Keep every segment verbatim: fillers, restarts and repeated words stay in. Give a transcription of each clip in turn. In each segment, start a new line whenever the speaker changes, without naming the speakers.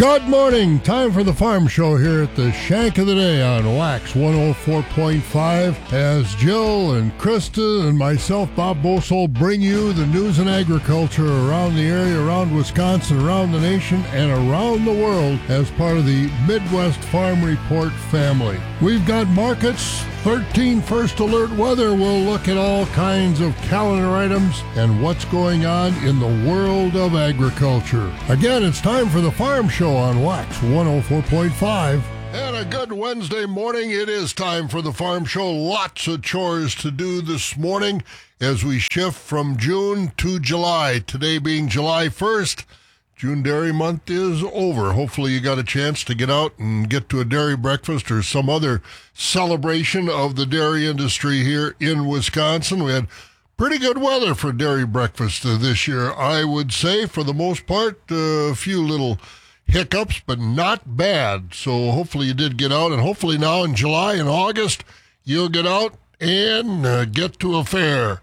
Good morning. Time for the Farm Show here at the Shank of the Day on Wax one oh four point five as Jill and Krista and myself, Bob Bosold, bring you the news and agriculture around the area, around Wisconsin, around the nation, and around the world as part of the Midwest Farm Report family. We've got markets, thirteen First Alert weather. We'll look at all kinds of calendar items and what's going on in the world of agriculture. Again, it's time for the Farm Show on Wax one oh four point five. And a good Wednesday morning. It is time for the Farm Show. Lots of chores to do this morning as we shift from June to July. Today being July first. June Dairy Month is over. Hopefully you got a chance to get out and get to a dairy breakfast or some other celebration of the dairy industry here in Wisconsin. We had pretty good weather for dairy breakfast uh, this year, I would say. For the most part, uh, a few little hiccups, but not bad. So hopefully you did get out, and hopefully now in July and August, you'll get out and uh, get to a fair.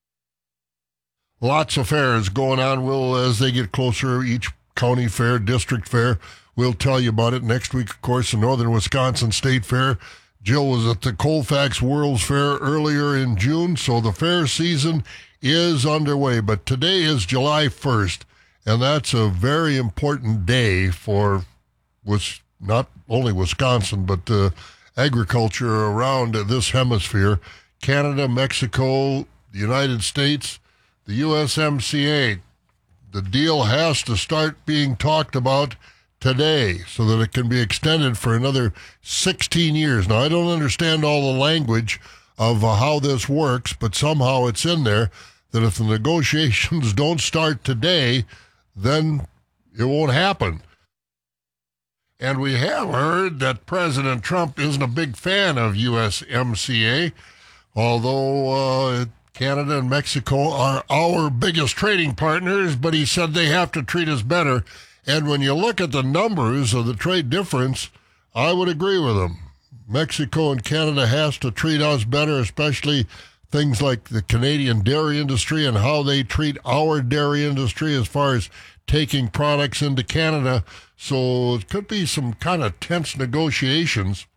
Lots of fairs going on. We'll, as they get closer, each county fair, district fair, we'll tell you about it. Next week, of course, the Northern Wisconsin State Fair. Jill was at the Colfax World's Fair earlier in June, so the fair season is underway. But today is July first, and that's a very important day for was not only Wisconsin, but uh, agriculture around this hemisphere. Canada, Mexico, the United States, the U S M C A. The deal has to start being talked about today so that it can be extended for another sixteen years. Now, I don't understand all the language of uh, how this works, but somehow it's in there that if the negotiations don't start today, then it won't happen. And we have heard that President Trump isn't a big fan of U S M C A, although uh, Canada and Mexico are our biggest trading partners, but he said they have to treat us better. And when you look at the numbers of the trade difference, I would agree with him. Mexico and Canada has to treat us better, especially things like the Canadian dairy industry and how they treat our dairy industry as far as taking products into Canada. So it could be some kind of tense negotiations.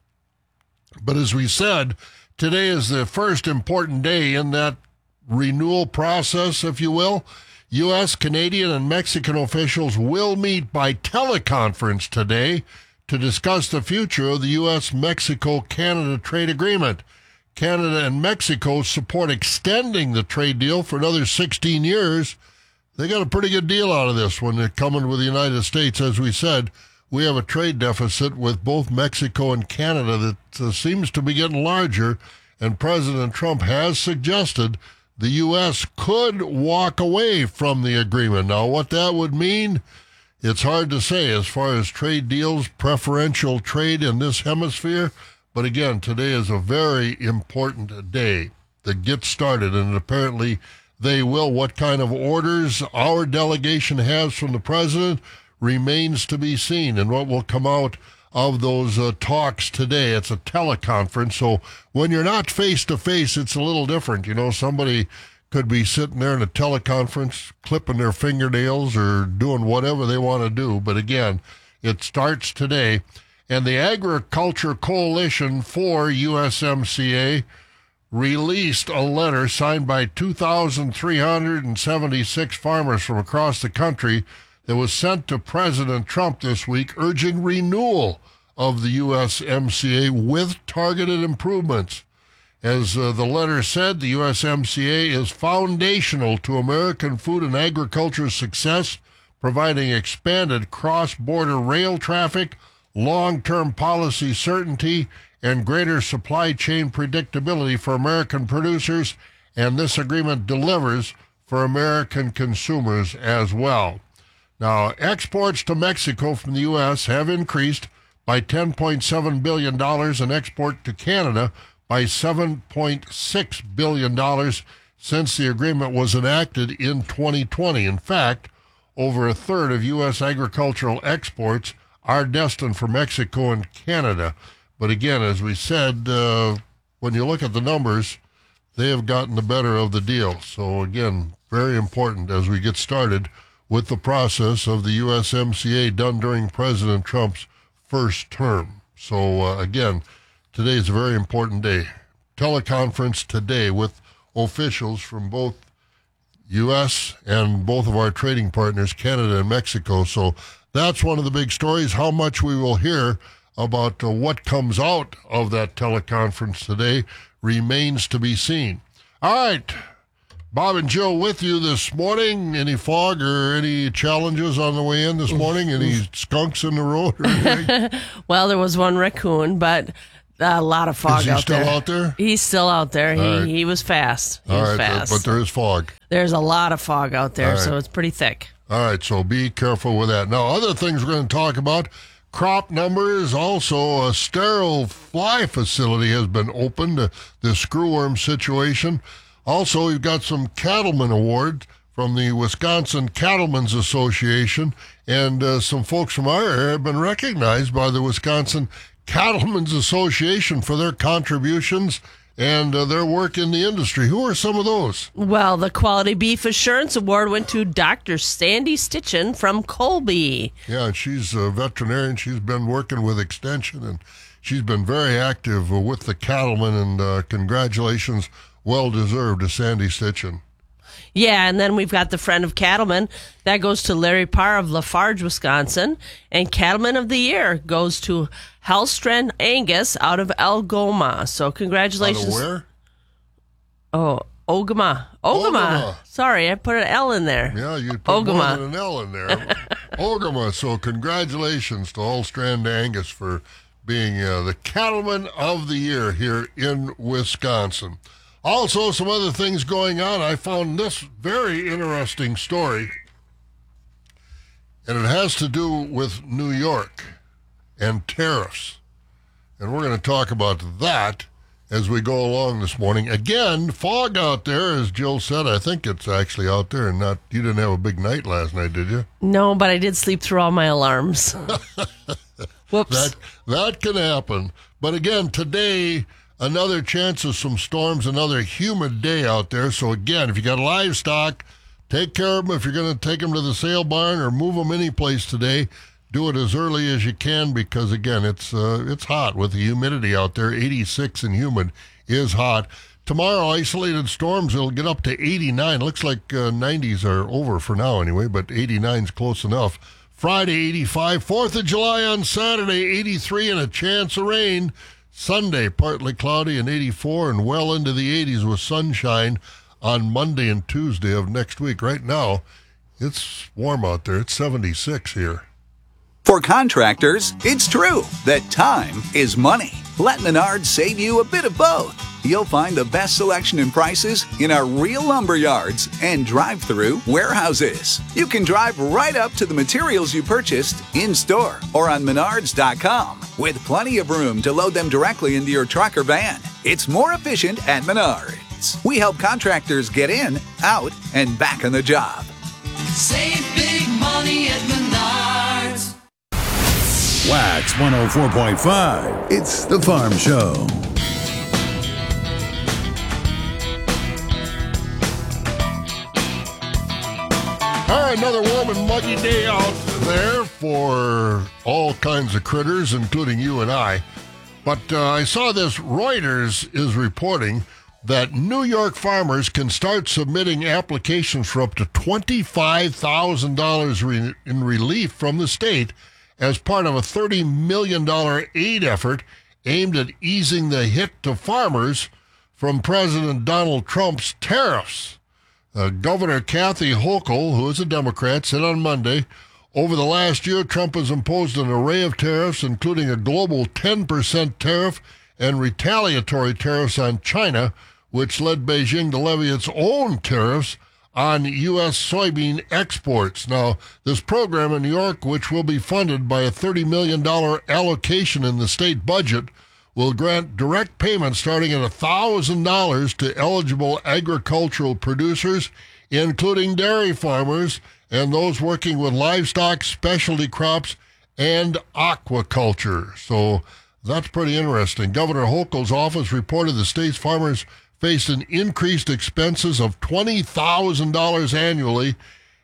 But as we said, today is the first important day in that renewal process, if you will. U S, Canadian, and Mexican officials will meet by teleconference today to discuss the future of the U S Mexico Canada trade agreement. Canada and Mexico support extending the trade deal for another sixteen years. They got a pretty good deal out of this when they're coming with the United States. As we said, we have a trade deficit with both Mexico and Canada that uh, seems to be getting larger, and President Trump has suggested the U S could walk away from the agreement. Now, what that would mean, it's hard to say as far as trade deals, preferential trade in this hemisphere. But again, today is a very important day to get started, and apparently they will. What kind of orders our delegation has from the president remains to be seen, and what will come out of those uh, talks today. It's a teleconference, so when you're not face-to-face, it's a little different. You know, somebody could be sitting there in a teleconference, clipping their fingernails or doing whatever they want to do. But again, it starts today. And the Agriculture Coalition for U S M C A released a letter signed by two thousand three hundred seventy-six farmers from across the country that was sent to President Trump this week, urging renewal of the U S M C A with targeted improvements. As uh, the letter said, the U S M C A is foundational to American food and agriculture success, providing expanded cross-border rail traffic, long-term policy certainty, and greater supply chain predictability for American producers, and this agreement delivers for American consumers as well. Now, exports to Mexico from the U S have increased by ten point seven billion dollars and export to Canada by seven point six billion dollars since the agreement was enacted in twenty twenty. In fact, over a third of U S agricultural exports are destined for Mexico and Canada. But again, as we said, uh, when you look at the numbers, they have gotten the better of the deal. So again, very important as we get started with the process of the U S M C A done during President Trump's first term. So, uh, again, today is a very important day. Teleconference today with officials from both U S and both of our trading partners, Canada and Mexico. So that's one of the big stories. How much we will hear about uh, what comes out of that teleconference today remains to be seen. All right, Bob and Jill with you this morning. Any fog or any challenges on the way in this morning? Any skunks in the road or anything?
Well, there was one raccoon, but a lot of fog
Is he
out
still
there.
out there?
He's still out there. He
right.
he was fast. He
All
was
right,
fast.
but there is fog.
There's a lot of fog out there,
All right.
so it's pretty thick.
All right, so be careful with that. Now, other things we're going to talk about, crop numbers. Also, a sterile fly facility has been opened, uh, the screwworm situation. Also, we've got some cattlemen awards from the Wisconsin Cattlemen's Association, and uh, some folks from our area have been recognized by the Wisconsin Cattlemen's Association for their contributions and uh, their work in the industry. Who are some of those?
Well, the Quality Beef Assurance Award went to Doctor Sandy Stitchin from Colby.
Yeah, and she's a veterinarian. She's been working with Extension, and she's been very active uh, with the cattlemen, and uh, congratulations, well-deserved to Sandy Stitchin.
Yeah, and then we've got the Friend of Cattlemen. That goes to Larry Parr of Lafarge, Wisconsin. And Cattleman of the Year goes to Hellstrand Angus out of Algoma. So congratulations.
Out of where?
Oh, Ogama. Ogama.
Ogama.
Sorry, I put an L in there.
Yeah, you put more
Ogama.
than an L in there. Ogama. So congratulations to Hellstrand Angus for being uh, the Cattleman of the Year here in Wisconsin. Also, some other things going on. I found this very interesting story, and it has to do with New York and tariffs. And we're going to talk about that as we go along this morning. Again, fog out there, as Jill said. I think it's actually out there, and not. You didn't have a big night last night, did you?
No, but I did sleep through all my alarms. Whoops.
That that can happen. But again, today, another chance of some storms, another humid day out there. So again, if you got livestock, take care of them. If you're going to take them to the sale barn or move them any place today, do it as early as you can, because again, it's uh, it's hot with the humidity out there. eighty-six and humid is hot. Tomorrow, isolated storms, it'll get up to eighty-nine. Looks like uh, nineties are over for now anyway, but eighty-nine's close enough. Friday, eighty-five. fourth of July on Saturday, eighty-three and a chance of rain. Sunday, partly cloudy and eighty-four, and well into the eighties with sunshine on Monday and Tuesday of next week. Right now, it's warm out there. It's seventy-six here.
For contractors, it's true that time is money. Let Menards save you a bit of both. You'll find the best selection and prices in our real lumber yards and drive-through warehouses. You can drive right up to the materials you purchased in-store or on menards dot com with plenty of room to load them directly into your truck or van. It's more efficient at Menards. We help contractors get in, out, and back on the job.
Save big money at Menards.
Wax one oh four point five. It's the Farm Show.
All right, another warm and muggy day out there for all kinds of critters, including you and I. But uh, I saw this. Reuters is reporting that New York farmers can start submitting applications for up to twenty-five thousand dollars re- in relief from the state as part of a thirty million dollars aid effort aimed at easing the hit to farmers from President Donald Trump's tariffs. Uh, Governor Kathy Hochul, who is a Democrat, said on Monday, over the last year, Trump has imposed an array of tariffs, including a global ten percent tariff and retaliatory tariffs on China, which led Beijing to levy its own tariffs on U S soybean exports. Now, this program in New York, which will be funded by a thirty million dollars allocation in the state budget, will grant direct payments starting at one thousand dollars to eligible agricultural producers, including dairy farmers and those working with livestock, specialty crops, and aquaculture. So that's pretty interesting. Governor Hochul's office reported the state's farmers faced an increased expenses of twenty thousand dollars annually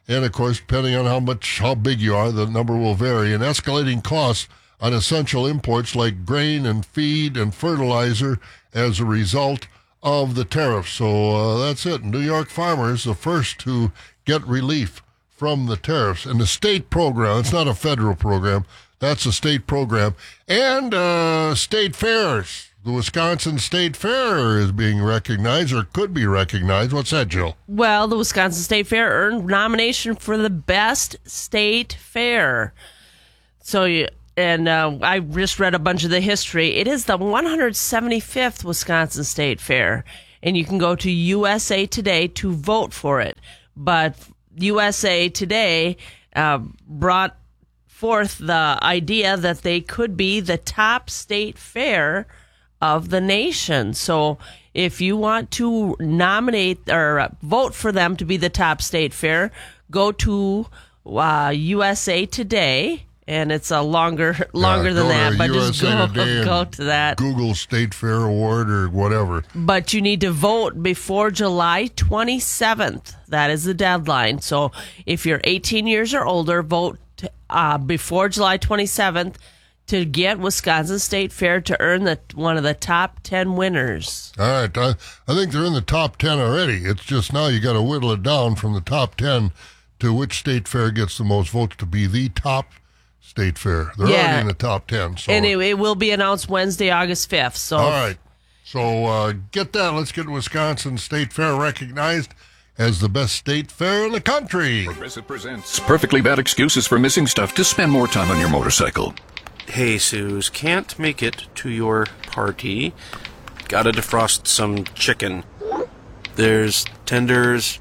And, of course, depending on how much, how big you are, the number will vary. And escalating costs on essential imports like grain and feed and fertilizer as a result of the tariffs. So uh, that's it. New York farmers, the first to get relief from the tariffs. And the state program, it's not a federal program, that's a state program. And uh, state fairs. The Wisconsin State Fair is being recognized or could be recognized. What's that, Jill?
Well, the Wisconsin State Fair earned nomination for the best state fair. So, you, and uh, I just read a bunch of the history. It is the one hundred seventy-fifth Wisconsin State Fair, and you can go to U S A Today to vote for it. But U S A Today uh, brought forth the idea that they could be the top state fair of the nation. So if you want to nominate or vote for them to be the top state fair, go to uh, U S A Today, and it's a longer longer
Yeah,
than
go
that,
to
but
U S A
just go,
Today and
go to that.
Google State Fair Award or whatever.
But you need to vote before July twenty-seventh. That is the deadline. So if you're eighteen years or older, vote uh, before July twenty-seventh to get Wisconsin State Fair to earn the one of the top ten winners.
All right. I, I think they're in the top ten already. It's just now you got to whittle it down from the top ten to which state fair gets the most votes to be the top state fair. They're
Yeah.
already in the top ten. So.
And it, it will be announced Wednesday, August fifth. So
All right. So uh, get that. Let's get Wisconsin State Fair recognized as the best state fair in the country.
Progressive presents Perfectly Bad Excuses for Missing Stuff to Spend More Time on Your Motorcycle.
Hey, Suze, can't make it to your party. Gotta defrost some chicken. There's tenders,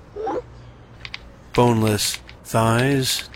boneless thighs.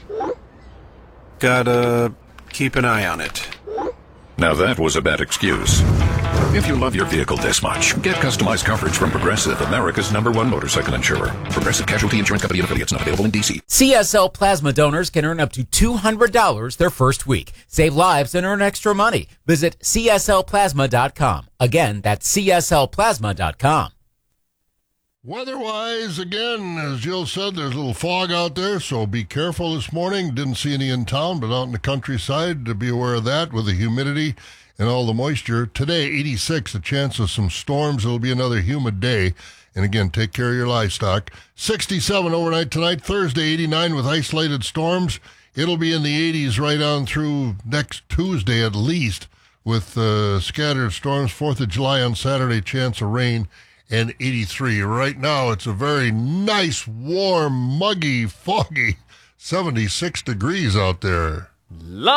Gotta keep an eye on it.
Now that was a bad excuse. If you love your vehicle this much, get customized coverage from Progressive, America's number one motorcycle insurer. Progressive Casualty Insurance Company and affiliates, not available in D C.
C S L plasma donors can earn up to two hundred dollars their first week. Save lives and earn extra money. Visit C S L plasma dot com. Again, that's C S L plasma dot com.
Weather-wise, again, as Jill said, there's a little fog out there, so be careful this morning. Didn't see any in town, but out in the countryside, to be aware of that with the humidity and all the moisture. Today, eighty-six, a chance of some storms. It'll be another humid day. And again, take care of your livestock. sixty-seven overnight tonight, Thursday, eighty-nine with isolated storms. It'll be in the eighties right on through next Tuesday at least with uh, scattered storms. fourth of July on Saturday, chance of rain. And eighty-three. Right now, it's a very nice, warm, muggy, foggy seventy-six degrees out there.